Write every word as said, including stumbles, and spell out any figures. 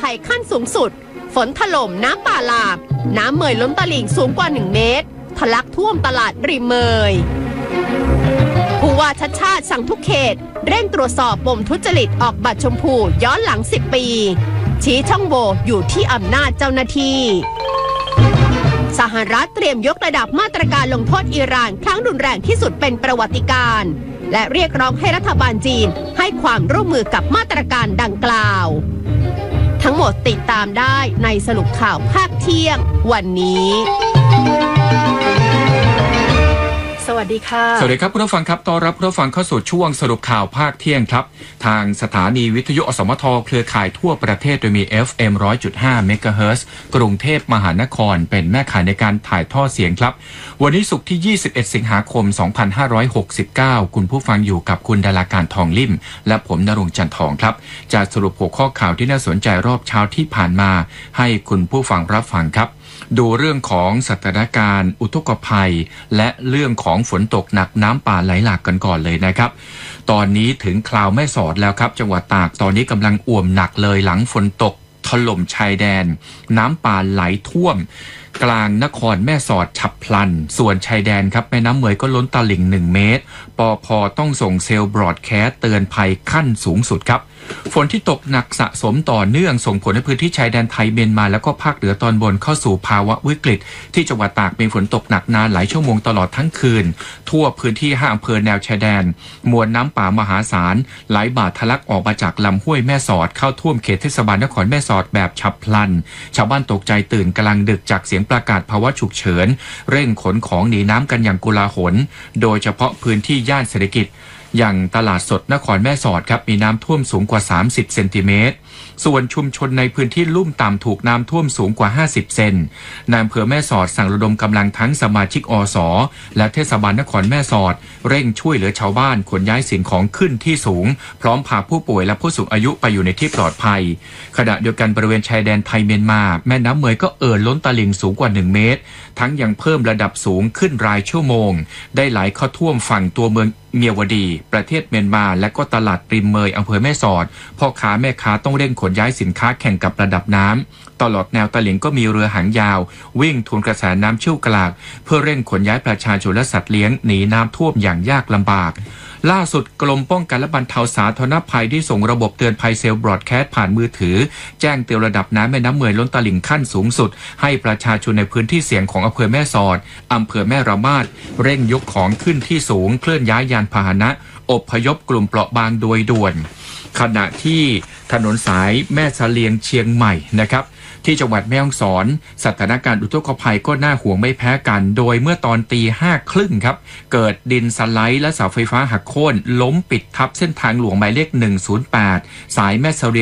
ภัยขั้นสูงสุดฝนถล่มน้ำป่าหลากน้ำเมยล้นตลิ่งสูงกว่าหนึ่งเมตรทะลักท่วมตลาดริมเมยผู้ว่าชัชชาติสั่งทุกเขตเร่งตรวจสอบปมทุจริตออกบัตรชมพูย้อนหลังสิบปีชี้ช่องโหว่อยู่ที่อำนาจเจ้าหน้าที่สหรัฐเตรียมยกระดับมาตรการลงโทษอิหร่านครั้งรุนแรงที่สุดเป็นประวัติการณ์และเรียกร้องให้รัฐบาลจีนให้ความร่วมมือกับมาตรการดังกล่าวทั้งหมดติดตามได้ในสรุปข่าวภาคเที่ยงวันนี้สวัสดีค่ะสวัสดีครับคุณผู้ฟังครับต้อนรับคุณผู้ฟังเข้าสู่ช่วงสรุปข่าวภาคเที่ยงครับทางสถานีวิทยุอสมทเครือข่ายทั่วประเทศโดยมี เอฟ เอ็ม หนึ่งร้อยจุดห้า เมกะเฮิรตซ์กรุงเทพมหานครเป็นแม่ข่ายในการถ่ายทอดเสียงครับวันนี้ศุกร์ที่ยี่สิบเอ็ดสิงหาคมสองพันห้าร้อยหกสิบเก้าคุณผู้ฟังอยู่กับคุณดาราการทองลิ่มและผมณรงค์จันทองครับจะสรุปหัวข้อข่าวที่น่าสนใจรอบเช้าที่ผ่านมาให้คุณผู้ฟังรับฟังครับดูเรื่องของสถานการณ์อุทกภัยและเรื่องของฝนตกหนักน้ำป่าไหลหลากกันก่อนเลยนะครับตอนนี้ถึงคราวแม่สอดแล้วครับจังหวัดตากตอนนี้กำลังอ่วมหนักเลยหลังฝนตกถล่มชายแดนน้ำป่าไหลท่วมกลางนครแม่สอดฉับพลันส่วนชายแดนครับแม่น้ำเมยก็ล้นตลิ่งหนึ่งเมตรปภ.ต้องส่งเซลล์บรอดแคสต์เตือนภัยขั้นสูงสุดครับฝนที่ตกหนักสะสมต่อเนื่องส่งผลให้พื้นที่ชายแดนไทยเมียนมาแล้วก็ภาคเหนือตอนบนเข้าสู่ภาวะวิกฤตที่จังหวัดตากมีฝนตกหนักนานหลายชั่วโมงตลอดทั้งคืนทั่วพื้นที่ห้าอำเภอแนวชายแดนมวลน้ำป่ามหาศาลไหลบ่าทะลักออกมาจากลำห้วยแม่สอดเข้าท่วมเขตเทศบาลนครแม่สอดแบบฉับพลันชาวบ้านตกใจตื่นกลางดึกจากเสียงประกาศภาวะฉุกเฉินเร่งขนของหนีน้ำกันอย่างโกลาหลโดยเฉพาะพื้นที่ย่านเศรษฐกิจอย่างตลาดสดนครแม่สอดครับมีน้ำท่วมสูงกว่าสามสิบเซนติเมตรส่วนชุมชนในพื้นที่ลุ่มต่ำถูกน้ำท่วมสูงกว่าห้าสิบเซนนายอำเภอแม่สอดสั่งระดมกำลังทั้งสมาชิกอส.และเทศบาลนครแม่สอดเร่งช่วยเหลือชาวบ้านขนย้ายสิ่งของขึ้นที่สูงพร้อมพาผู้ป่วยและผู้สูงอายุไปอยู่ในที่ปลอดภัยขณะเดียวกันบริเวณชายแดนไทยเมียนมาแม่น้ำเมยก็เอ่อล้นตลิ่งสูงกว่าหนึ่งเมตรทั้งยังเพิ่มระดับสูงขึ้นรายชั่วโมงได้ไหลเข้าท่วมฝั่งตัวเมืองเมียวดีประเทศเมียนมาและก็ตลาดริมเมยอำเภอแม่สอดพ่อค้าแม่ค้าต้องเร่งขนย้ายสินค้าแข่งกับระดับน้ำตลอดแนวตลิ่งก็มีเรือหางยาววิ่งทวนกระแสน้ำเชี่ยวกรากเพื่อเร่งขนย้ายประชาชนและสัตว์เลี้ยงหนีน้ำท่วมอย่างยากลำบากล่าสุดกรมป้องกันและบรรเทาสาธารณภัยที่ส่งระบบเตือนภัยเซลล์บรอดแคสต์ผ่านมือถือแจ้งเตือนระดับน้ำแม่น้ำเมยล้นตลิ่งขั้นสูงสุดให้ประชาชนในพื้นที่เสี่ยงของอำเภอแม่สอดอำเภอแม่ระมาดเร่งยกของขึ้นที่สูงเคลื่อนย้ายยานพาหนะอพยพกลุ่มเปราะบางโดยด่วนขณะที่ถนนสายแม่เสลียงเชียงใหม่นะครับที่จังหวัดแม่ฮ่องสอนสถานการณ์อุทกภัยก็น่าห่วงไม่แพ้กันโดยเมื่อตอนตีห้าครึ่งครับเกิดดินสไลด์และเสาไฟฟ้าหักโค่นล้มปิดทับเส้นทางหลวงหมายเลขหนึ่งศูนย์แปดสายแม่เสลียง